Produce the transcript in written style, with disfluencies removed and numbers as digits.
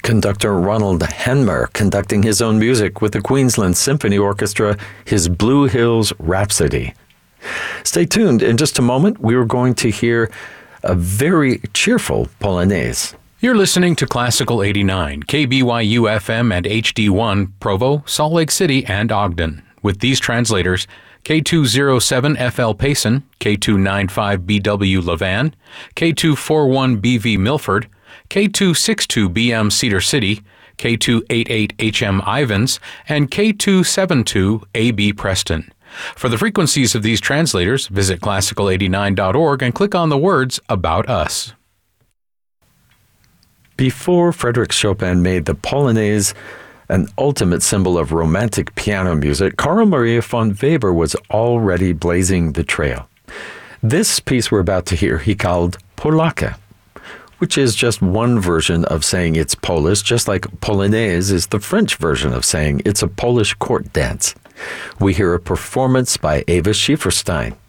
Conductor Ronald Henmer conducting his own music with the Queensland Symphony Orchestra, his Blue Hills Rhapsody. Stay tuned. In just a moment, we are going to hear a very cheerful Polonaise. You're listening to Classical 89, KBYU FM and HD1, Provo, Salt Lake City, and Ogden. With these translators, K207FL Payson, K295BW Levan, K241BV Milford, K262BM Cedar City, K288HM Ivans, and K272AB Preston. For the frequencies of these translators, visit classical89.org and click on the words About Us. Before Frédéric Chopin made the Polonaise an ultimate symbol of romantic piano music, Carl Maria von Weber was already blazing the trail. This piece we're about to hear he called Polaka, which is just one version of saying it's Polish, just like Polonaise is the French version of saying it's a Polish court dance. We hear a performance by Ava Schieferstein.